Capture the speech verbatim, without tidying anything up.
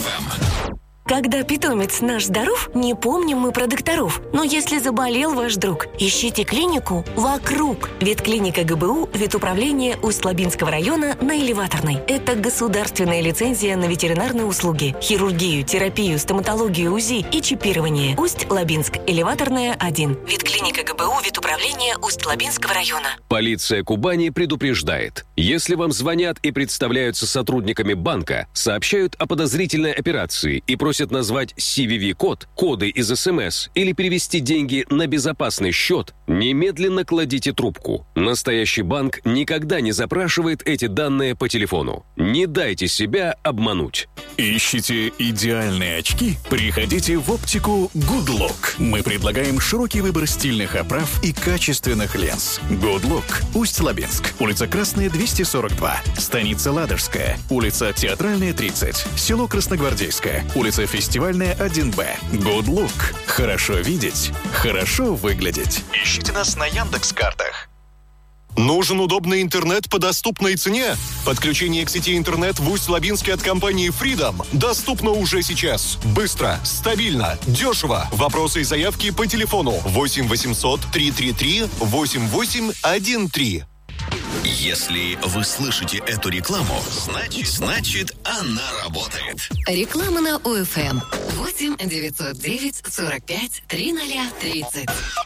эф эм. Когда питомец наш здоров, не помним мы про докторов. Но если заболел ваш друг, ищите клинику «Вокруг». Ветклиника гэ бэ у ветуправления Усть-Лабинского района на Элеваторной. Это государственная лицензия на ветеринарные услуги, хирургию, терапию, стоматологию, УЗИ и чипирование. Усть-Лабинск, Элеваторная, один. Ветклиника гэ бэ у ветуправления Усть-Лабинского района. Полиция Кубани предупреждает. Если вам звонят и представляются сотрудниками банка, сообщают о подозрительной операции и просят назвать си ви ви-код, коды из эс эм эс или перевести деньги на безопасный счет, немедленно кладите трубку. Настоящий банк никогда не запрашивает эти данные по телефону. Не дайте себя обмануть. Ищите идеальные очки? Приходите в оптику Good Look. Мы предлагаем широкий выбор стильных оправ и качественных линз. Good Look. Усть-Лабинск. Улица Красная, двести сорок два. Станица Ладожская. Улица Театральная, тридцать. Село Красногвардейское. Улица Фестивальная, один бэ. Good Look. Хорошо видеть. Хорошо выглядеть. Ищите нас на Яндекс.Картах. Нужен удобный интернет по доступной цене? Подключение к сети интернет в Усть-Лабинске от компании Freedom доступно уже сейчас. Быстро, стабильно, дешево. Вопросы и заявки по телефону восемь восемьсот триста тридцать три восемьдесят восемь тринадцать. Если вы слышите эту рекламу, значит, значит она работает. Реклама на о эф эм. восемь девятьсот девять сорок пять тридцать тридцать.